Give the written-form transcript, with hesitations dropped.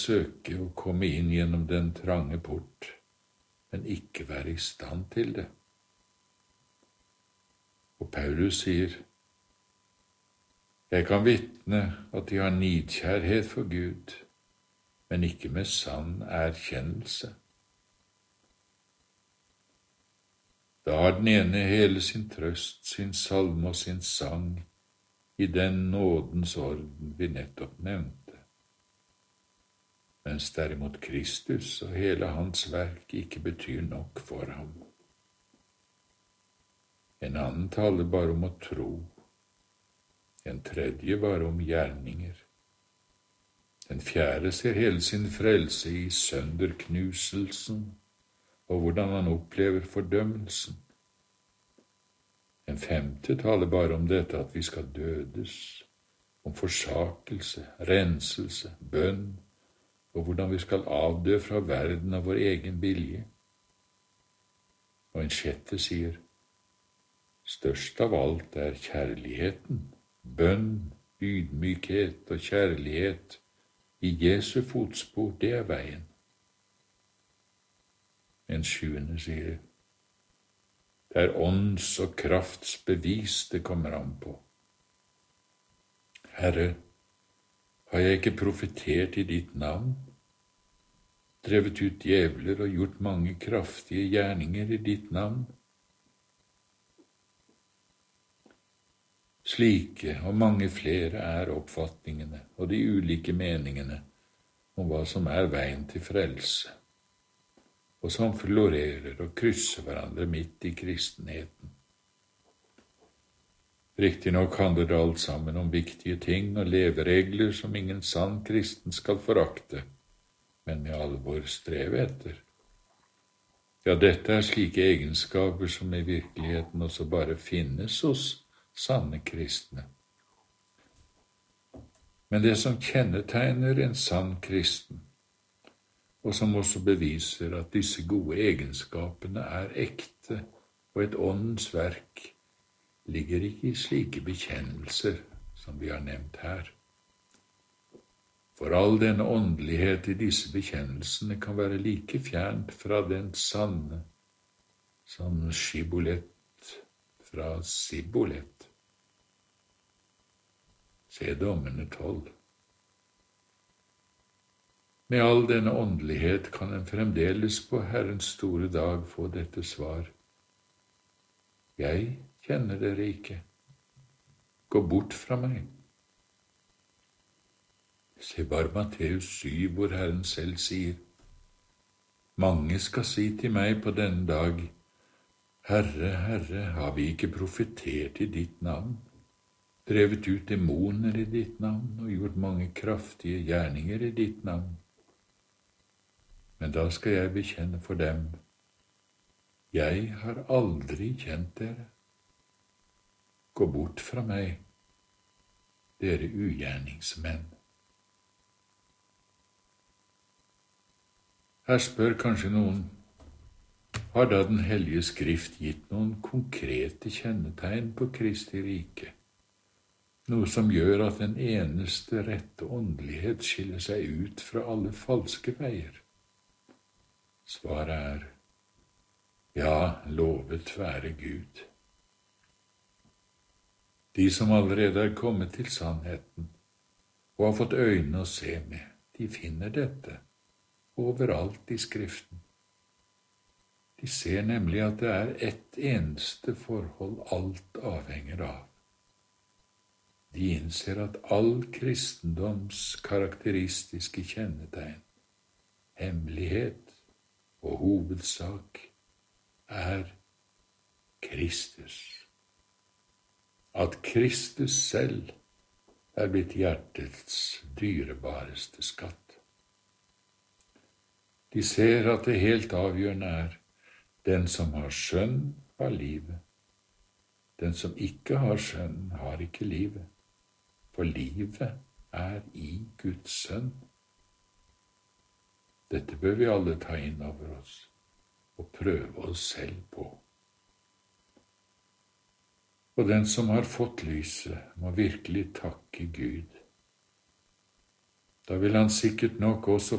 søke å komme inn gjennom den trange port, men ikke være i stand til det. Og Paulus sier, jeg kan vitne at de har nidkjærhet for Gud, men ikke med sann erkjennelse. Da har den ene hele sin trøst, sin salme og sin sang i den nådens orden vi nettopp nevnte. Mens derimot Kristus og hele hans verk ikke betyr nok for ham. En annen taler bare om å tro, en tredje bare om gjerninger. Den fjerde ser hele sin frelse i sønderknuselsen og hvordan han opplever fordømmelsen. En femte taler bare om dette at vi skal dødes, om forsakelse, renselse, bønn, og hvordan vi skal avdø fra verden av vår egen vilje. Og en sjette sier, størst av alt er kjærligheten, bønn, ydmykhet og kjærlighet i Jesu fotspor, det er veien. En sjuende sier, det er ånds og krafts bevis det kommer an på. Herre, har jeg ikke profetert i ditt navn, drevet ut djevler og gjort mange kraftige gjerninger i ditt navn? Slike og mange flere er oppfatningene og de ulike meningene om hva som er veien til frelse, og som florerer og krysser hverandre midt i kristenheten. Riktignok handler det alt sammen om viktige ting og leveregler som ingen sann kristen skal forakte, men med alvor streve etter. Ja, dette er slike egenskaper som i virkeligheten også bare finnes hos sanne kristne. Men det som kjennetegner en sann kristen, og som også beviser at disse gode egenskapene er ekte og et åndens verk, ligger ikke i slike bekjennelser som vi har nevnt her. For all denne åndelighet i disse bekjennelsene kan være like fjernt fra den sanne som skibolett fra sibolett. Se Dommene 12. Med all denne åndelighet kan en fremdeles på Herrens store dag få dette svar. Jeg kjenner dere ikke. Gå bort fra meg. Se bare Matteus 7, hvor Herren selv sier, mange skal si til meg på denne dag, Herre, Herre, har vi ikke profetert i ditt navn, drevet ut demoner i ditt navn og gjort mange kraftige gjerninger i ditt navn? Men da skal jeg bekjenne for dem, jeg har aldri kjent dere. Gå bort fra meg, dere ugjerningsmenn. Her spør kanskje noen, har da Den hellige Skrift gitt noen konkrete kjennetegn på Kristi rike? Noe som gjør at den eneste rette åndelighet skiller seg ut fra alle falske veier? Svaret er, ja, lovet være Gud. De som allerede er kommet til sannheten og har fått øyne å se med, de finner dette overalt i Skriften. De ser nemlig at det er ett eneste forhold alt avhenger av. De innser at all kristendoms karakteristiske kjennetegn, hemmelighet og hovedsak er Kristus. At Kristus selv er blitt hjertets dyrebareste skatt. De ser at det helt avgjørende er den som har skjønn, har livet. Den som ikke har skjønn, har ikke livet. For livet er i Guds sønn. Dette bør vi alle ta inn over oss og prøve oss selv på. Og den som har fått lyset, må virkelig takke Gud. Da vil han sikkert nok også